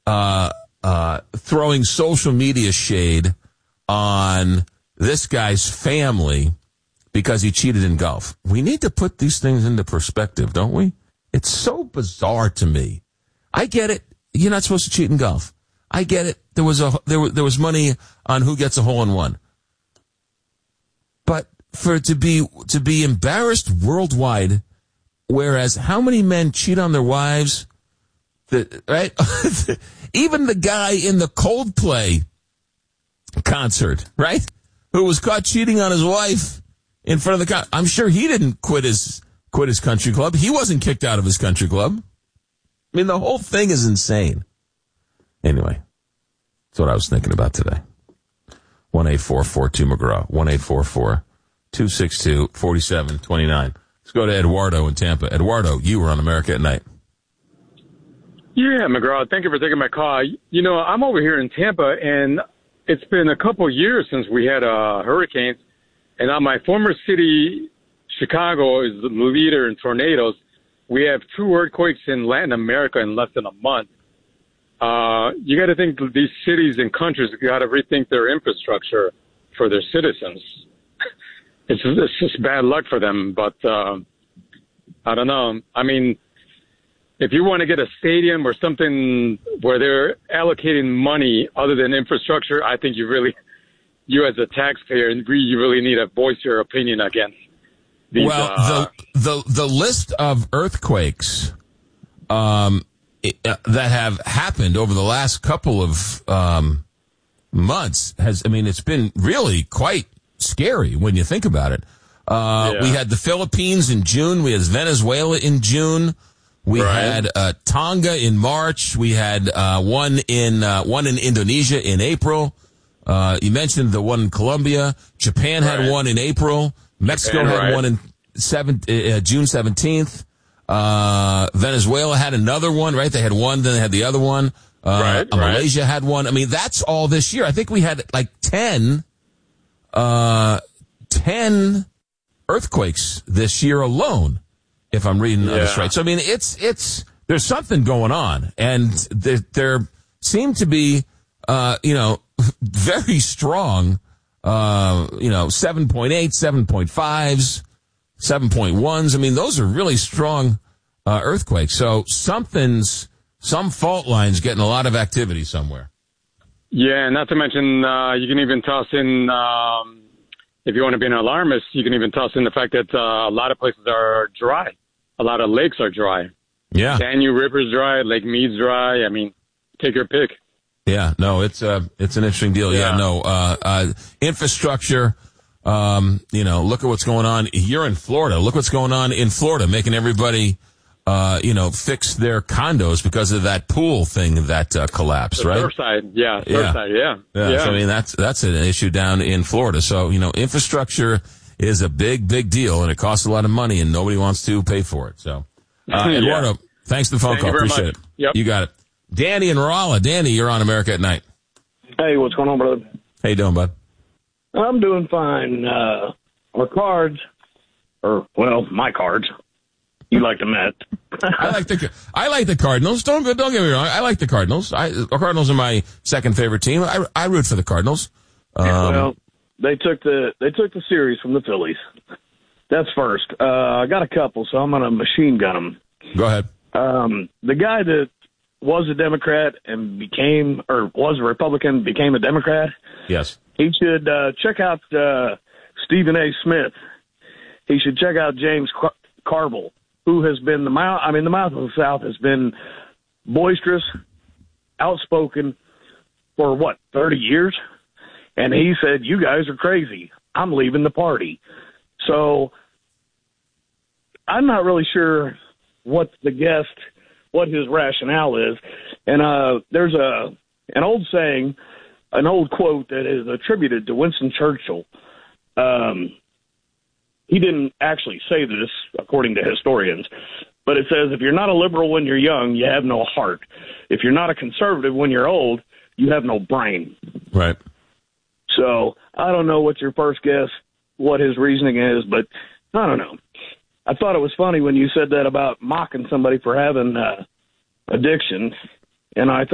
throwing social media shade on this guy's family because he cheated in golf. We need to put these things into perspective, don't we? It's so bizarre to me. I get it. You're not supposed to cheat in golf. I get it. There was money on who gets a hole in one. But for it to be embarrassed worldwide, whereas how many men cheat on their wives? Right? Even the guy in the Coldplay concert, right? Who was caught cheating on his wife in front of the I'm sure he didn't quit his country club. He wasn't kicked out of his country club. I mean, the whole thing is insane. Anyway, that's what I was thinking about today. 1-844-2-McGraw. 1-844-262-4729. Let's go to Eduardo in Tampa. Eduardo, you were on America at Night. Yeah, McGraw, thank you for taking my call. You know, I'm over here in Tampa, and it's been a couple of years since we had hurricanes. And on my former city, Chicago, is the leader in tornadoes. We have 2 earthquakes in Latin America in less than a month. You got to think these cities and countries got to rethink their infrastructure for their citizens. It's just bad luck for them, but I don't know. I mean, if you want to get a stadium or something where they're allocating money other than infrastructure, I think you as a taxpayer, you really need to voice your opinion against these. Well, the list of earthquakes that have happened over the last couple of months it's been really quite scary when you think about it. We had the Philippines in June. We had Venezuela in June. We had Tonga in March. We had one in Indonesia in April. You mentioned the one in Colombia. Japan had one in April. Mexico had one in June 17th. Venezuela had another one, right? They had one, then they had the other one. Malaysia had one. I mean, that's all this year. I think we had like 10 earthquakes this year alone, if I'm reading this right. So, I mean, there's something going on, and there seem to be, very strong, 7.8, 7.5s, 7.1s. I mean, those are really strong earthquakes. So some fault lines getting a lot of activity somewhere. Yeah, not to mention you can even toss in, if you want to be an alarmist, you can even toss in the fact that a lot of places are dry. A lot of lakes are dry. Yeah. Danube River's dry, Lake Mead's dry. I mean, take your pick. Yeah, no, it's an interesting deal. Infrastructure, look at what's going on. You're in Florida. Look what's going on in Florida, making everybody, fix their condos because of that pool thing that collapsed, right? Surfside, yeah. So, I mean, that's an issue down in Florida. So, infrastructure is a big, big deal, and it costs a lot of money, and nobody wants to pay for it. So, Eduardo, thanks for the phone call. Appreciate it. Yep. You got it. Danny in Rolla. Danny, you're on America at Night. Hey, what's going on, brother? How you doing, bud? I'm doing fine. Our cards, my cards. You like the Mets? I like the Cardinals. Don't get me wrong. I like the Cardinals. The Cardinals are my second favorite team. I root for the Cardinals. They took the series from the Phillies. That's first. I got a couple, so I'm gonna machine gun them. Go ahead. The guy that was a Democrat and was a Republican, became a Democrat. Yes. He should check out Stephen A. Smith. He should check out James Carville, who has been the mouth of the South, has been boisterous, outspoken for 30 years? And he said, "You guys are crazy. I'm leaving the party." So I'm not really sure what his rationale is. And there's an old saying, an old quote that is attributed to Winston Churchill. He didn't actually say this, according to historians, but it says, if you're not a liberal when you're young, you have no heart. If you're not a conservative when you're old, you have no brain. Right. So I don't know what your first guess, what his reasoning is, but I don't know. I thought it was funny when you said that about mocking somebody for having addiction, and I thought,